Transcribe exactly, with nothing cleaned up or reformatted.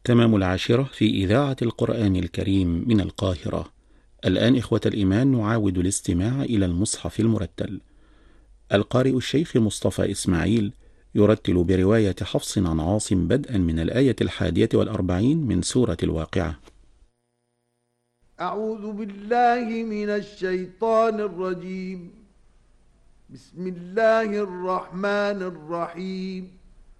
تمام العاشرة في إذاعة القرآن الكريم من القاهرة. الآن إخوة الإيمان نعاود الاستماع إلى المصحف المرتل. القارئ الشيخ مصطفى إسماعيل يرتل برواية حفص عن عاصم بدءا من الآية الحادية والأربعين من سورة الواقعة. أعوذ بالله من الشيطان الرجيم. بسم الله الرحمن الرحيم.